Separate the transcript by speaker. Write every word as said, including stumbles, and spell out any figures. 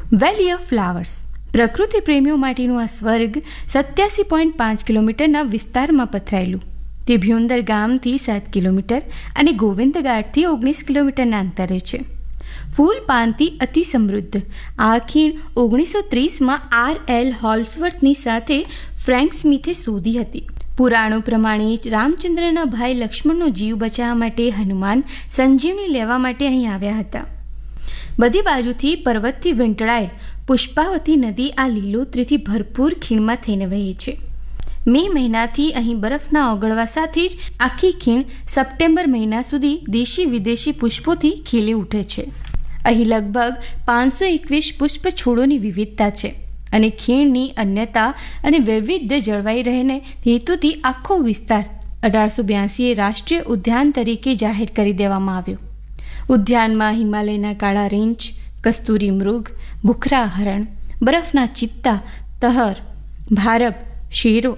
Speaker 1: Valley of flowers પ્રકૃતિ પ્રેમીઓ માટેનું આ સ્વર્ગ સત્યાસી પોઈન્ટ પાંચ કિલોમીટરના વિસ્તારમાં પથરાયેલું. તે ભ્યુંદર ગામથી સાત કિલોમીટર અને ગોવિંદઘાટથી ઓગણીસ કિલોમીટરના અંતરે છે. ફૂલ પાનથી અતિ સમૃદ્ધ આ ખીણ ઓગણીસો ત્રીસમાં આર એલ હોલ્સવર્થની સાથે ફ્રેન્ક સ્મિથે શોધી હતી. પુરાણો પ્રમાણે રામચંદ્રના ભાઈ લક્ષ્મણનો જીવ બચાવવા માટે હનુમાન સંજીવની લેવા માટે અહીં આવ્યા હતા. બધી બાજુથી પર્વતથી વીંટળાયેલ પુષ્પાવતી નદી આ લીલોતરીથી ભરપૂર ખીણમાં થઈને વહે છે. મે મહિનાથી અહીં બરફના ઓગળવા સાથે જ આખી ખીણ સપ્ટેમ્બર મહિના સુધી દેશી વિદેશી પુષ્પોથી ખીલી ઉઠે છે. અહીં લગભગ પાંચસો એકવીસ પુષ્પ છોડોની વિવિધતા છે અને ખીણની અન્યતા અને વૈવિધ્ય જળવાઈ રહેને હેતુથી આખો વિસ્તાર અઢારસો બ્યાસીએ રાષ્ટ્રીય ઉદ્યાન તરીકે જાહેર કરી દેવામાં આવ્યો. ઉદ્યાનમાં હિમાલયના કાળા રીંછ, કસ્તુરી મૃગ, ભૂખરા હરણ, બરફના ચિત્તા, તહર, ભારબ, શેરો